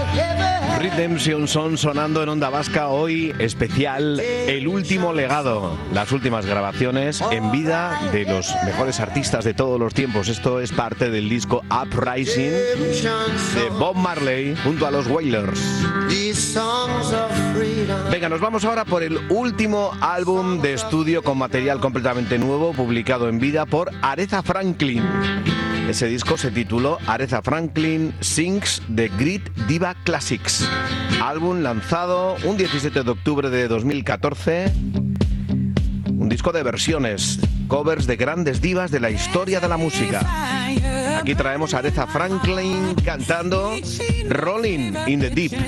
Redemption Son sonando en Onda Vasca hoy, especial El Último Legado, las últimas grabaciones en vida de los mejores artistas de todos los tiempos. Esto es parte del disco Uprising de Bob Marley junto a los Wailers. Venga, nos vamos ahora por el último álbum de estudio con material completamente nuevo, publicado en vida por Aretha Franklin. Ese disco se tituló Aretha Franklin Sings The Great Diva Classics. Álbum lanzado un 17 de octubre de 2014. Un disco de versiones, covers de grandes divas de la historia de la música. Aquí traemos a Aretha Franklin cantando Rolling in the Deep.